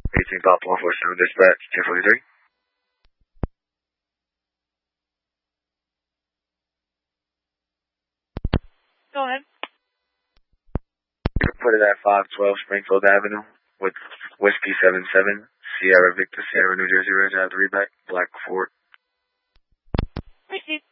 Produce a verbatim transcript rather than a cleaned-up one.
eighteen Pop one four seven dispatch, ten forty-three. Go ahead. You can put it at five twelve Springfield Avenue with Whiskey seven seven, Sierra Victor, Sierra, New Jersey, Red Drive, three back, Black Ford. Received.